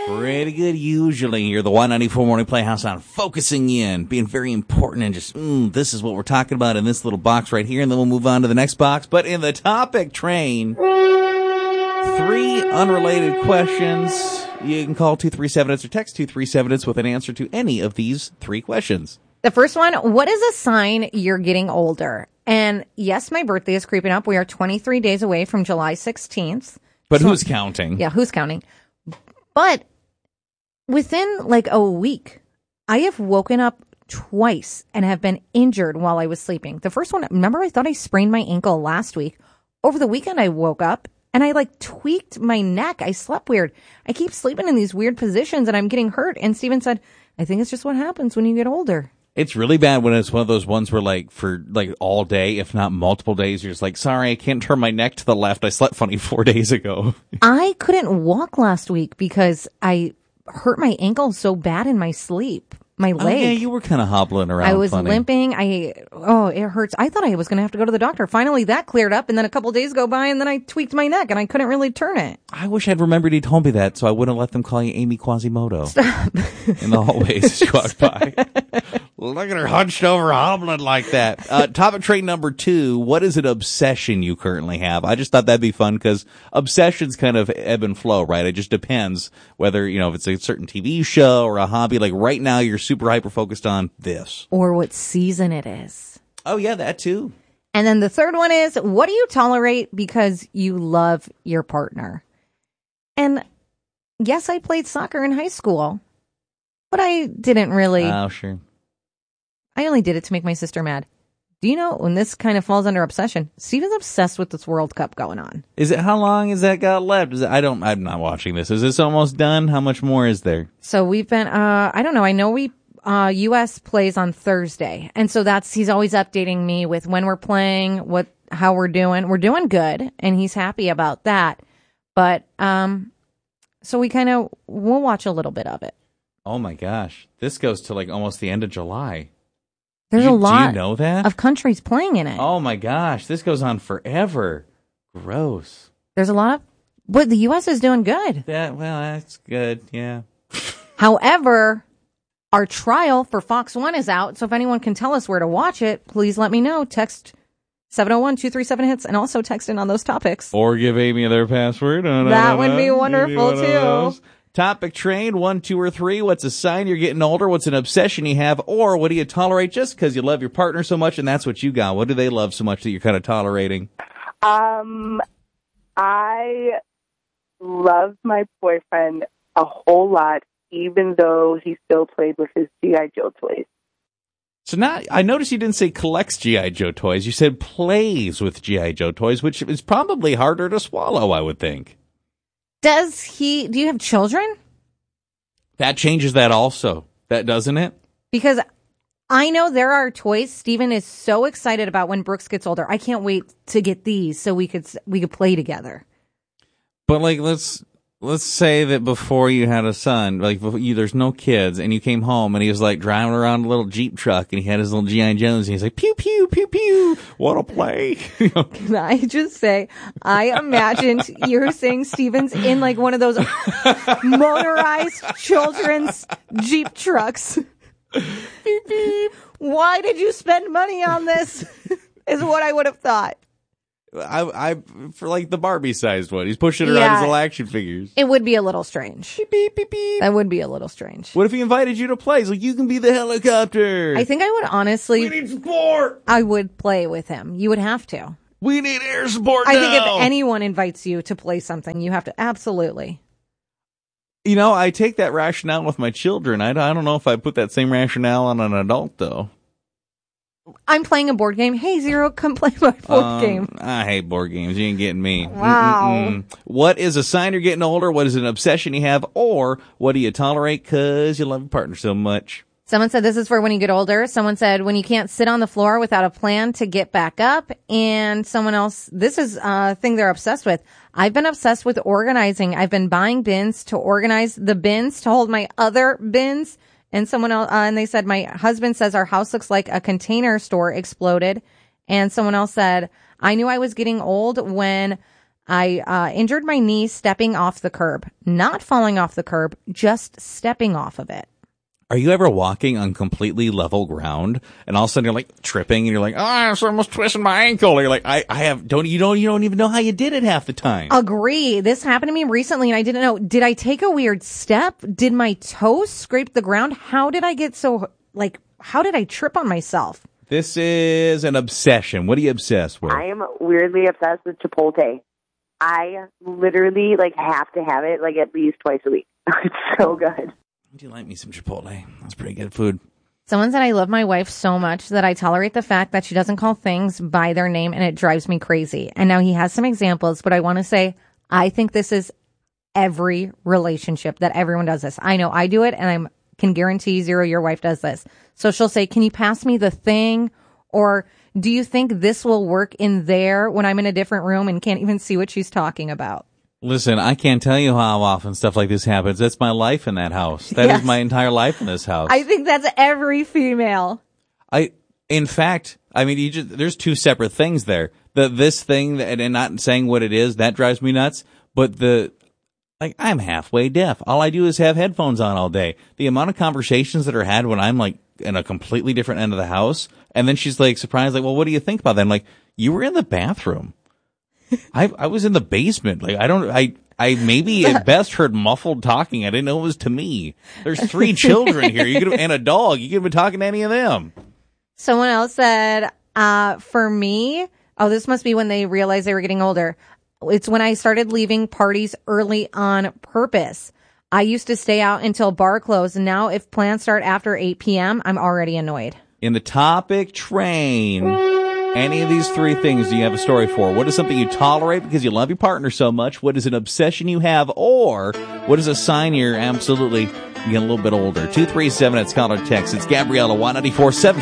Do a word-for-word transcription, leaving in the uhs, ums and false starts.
Pretty good usually. You're the one ninety-four Morning Playhouse on focusing in, being very important, and just, mm, this is what we're talking about in this little box right here, and then we'll move on to the next box. But in the topic train, three unrelated questions. You can call two three seven its or text two three seven its with an answer to any of these three questions. The first one, what is a sign you're getting older? And yes, my birthday is creeping up. We are twenty-three days away from July sixteenth. But so, who's counting? Yeah, who's counting? But within like a week, I have woken up twice and have been injured while I was sleeping. The first one, remember I thought I sprained my ankle last week. Over the weekend, I woke up and I like tweaked my neck. I slept weird. I keep sleeping in these weird positions and I'm getting hurt. And Steven said, I think it's just what happens when you get older. It's really bad when it's one of those ones where, like, for, like, all day, if not multiple days, you're just like, sorry, I can't turn my neck to the left. I slept funny four days ago. I couldn't walk last week because I hurt my ankle so bad in my sleep. My leg. Oh, yeah, you were kind of hobbling around. I was funny. limping. I, oh, it hurts. I thought I was going to have to go to the doctor. Finally, that cleared up, and then a couple days go by, and then I tweaked my neck, and I couldn't really turn it. I wish I'd remembered he told me that, so I wouldn't let them call you Amy Quasimodo. Stop. In the hallways as you walked by. Look at her hunched over, hobbling like that. Uh, topic train number two, what is an obsession you currently have? I just thought that'd be fun because obsessions kind of ebb and flow, right? It just depends whether, you know, if it's a certain T V show or a hobby. Like right now, you're super hyper focused on this. Or what season it is. Oh, yeah, that too. And then the third one is, what do you tolerate because you love your partner? And yes, I played soccer in high school, but I didn't really. Oh, sure. I only did it to make my sister mad. Do you know when this kind of falls under obsession? Steven's obsessed with this World Cup going on. Is it, how long has that got left? Is it, I don't, I'm not watching this. Is this almost done? How much more is there? So we've been, uh, I don't know. I know we, uh, U S plays on Thursday. And so that's, he's always updating me with when we're playing, what, how we're doing. We're doing good. And he's happy about that. But, um, so we kind of, we'll watch a little bit of it. Oh my gosh. This goes to like almost the end of July. There's you, a lot do you know that? of countries playing in it. Oh my gosh, this goes on forever. Gross. There's a lot of, but the U S is doing good. That, well, that's good, yeah. However, our trial for Fox one is out, so if anyone can tell us where to watch it, please let me know. Text seven oh one, two three seven, hits and also text in on those topics. Or give Amy their password. No, no, that no, would no. be wonderful, too. Topic train, one, two, or three. What's a sign you're getting older? What's an obsession you have? Or what do you tolerate just because you love your partner so much and that's what you got? What do they love so much that you're kind of tolerating? Um, I love my boyfriend a whole lot, even though he still played with his G I. Joe toys. So now, I noticed you didn't say collects G I. Joe toys. You said plays with G I. Joe toys, which is probably harder to swallow, I would think. Does he, do you have children? That changes that also. That doesn't it? Because I know there are toys Steven is so excited about when Brooks gets older. I can't wait to get these so we could we could play together. But like, let's let's say that before you had a son, like before you, there's no kids, and you came home and he was like driving around a little Jeep truck and he had his little G I. Joes and he's like, pew pew pew pew, wanna play? Can I just say, I imagined you're saying Steven's in like one of those motorized children's Jeep trucks. Beep, beep. Why did you spend money on this? Is what I would have thought. I, I, for like the Barbie-sized one. He's pushing around Yeah. his little action figures. It would be a little strange. Beep, beep, beep, beep. That would be a little strange. What if he invited you to play? He's like, you can be the helicopter. I think I would honestly, We need support. I would play with him. You would have to. We need air support I now. think if anyone invites you to play something, you have to absolutely. You know, I take that rationale with my children. I, I don't know if I put that same rationale on an adult, though. I'm playing a board game. Hey, Zero, come play my board Um, game. I hate board games. You ain't getting me. Wow. Mm-mm-mm. What is a sign you're getting older? What is an obsession you have? Or what do you tolerate because you love your partner so much? Someone said this is for when you get older. Someone said when you can't sit on the floor without a plan to get back up. And someone else, this is a thing they're obsessed with. I've been obsessed with organizing. I've been buying bins to organize the bins to hold my other bins. And someone else, uh, and they said, my husband says our house looks like a container store exploded. And someone else said, I knew I was getting old when I uh, injured my knee stepping off the curb, not falling off the curb, just stepping off of it. Are you ever walking on completely level ground and all of a sudden you're like tripping and you're like, oh, I'm almost twisting my ankle. Or you're like, I, I have, don't, you don't, you don't even know how you did it half the time. Agree. This happened to me recently and I didn't know. Did I take a weird step? Did my toes scrape the ground? How did I get so, like, how did I trip on myself? This is an obsession. What are you obsessed with? I am weirdly obsessed with Chipotle. I literally, like, have to have it, like, at least twice a week. It's so good. Do you like me some Chipotle? That's pretty good food. Someone said, I love my wife so much that I tolerate the fact that she doesn't call things by their name and it drives me crazy. And now he has some examples, but I want to say, I think this is every relationship that everyone does this. I know I do it and I can guarantee Zero, your wife does this. So she'll say, can you pass me the thing? Or do you think this will work in there when I'm in a different room and can't even see what she's talking about? Listen, I can't tell you how often stuff like this happens. That's my life in that house. That yes. is my entire life in this house. I think that's every female. I, in fact, I mean, you just, there's two separate things there. The, this thing that, and not saying what it is, that drives me nuts. But the, like, I'm halfway deaf. All I do is have headphones on all day. The amount of conversations that are had when I'm like in a completely different end of the house. And then she's like surprised, like, well, what do you think about that? I'm like, you were in the bathroom. I I was in the basement. Like, I don't, I, I maybe at best heard muffled talking. I didn't know it was to me. There's three children here. You could have, and a dog. You could have been talking to any of them. Someone else said, uh, for me, oh, this must be when they realized they were getting older. It's when I started leaving parties early on purpose. I used to stay out until bar closed. Now, if plans start after eight p.m., I'm already annoyed. In the topic train. Any of these three things do you have a story for? What is something you tolerate because you love your partner so much? What is an obsession you have? Or what is a sign you're absolutely getting a little bit older? two three seven, it's called our text. It's Gabriella, Y ninety-four point seven.